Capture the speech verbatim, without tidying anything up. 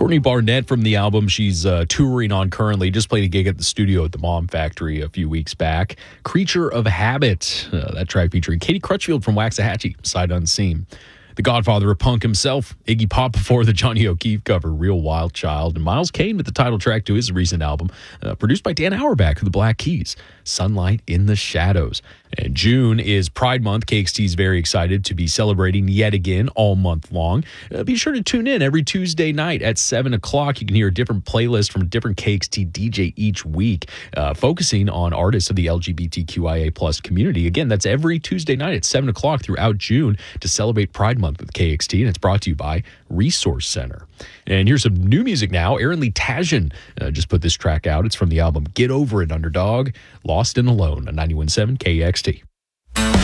Courtney Barnett from the album she's uh, touring on currently just played a gig at the studio at the Mom Factory a few weeks back. Creature of Habit, uh, that track featuring Katie Crutchfield from Waxahachie, Sight Unseen. The godfather of punk himself, Iggy Pop before the Johnny O'Keefe cover, Real Wild Child, and Miles Kane with the title track to his recent album, uh, produced by Dan Auerbach of the Black Keys, Sunlight in the Shadows. And June is Pride Month. K X T is very excited to be celebrating yet again all month long. Uh, be sure to tune in every Tuesday night at seven o'clock. You can hear a different playlist from a different K X T D J each week, uh, focusing on artists of the L G B T Q I A plus community. Again, that's every Tuesday night at seven o'clock throughout June to celebrate Pride Month with K X T, and it's brought to you by Resource Center. And here's some new music now. Aaron Lee Tasjan uh, just put this track out. It's from the album Get Over It, Underdog, Lost and Alone on ninety-one point seven K X T.